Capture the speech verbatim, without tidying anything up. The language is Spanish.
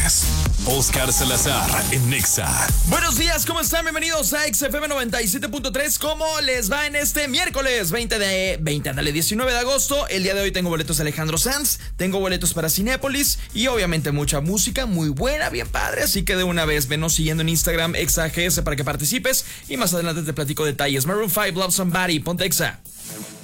viernes. Oscar Salazar en Nexa. Buenos días, ¿cómo están? Bienvenidos a X F M noventa y siete punto tres. ¿Cómo les va en este miércoles veinte de veinte, ándale, diecinueve de agosto? El día de hoy tengo boletos de Alejandro Sanz, tengo boletos para Cinépolis y obviamente mucha música muy buena, bien padre. Así que de una vez venos siguiendo en Instagram, ExaGS, para que participes y más adelante te platico detalles. Maroon cinco, Love Somebody, ponte Exa.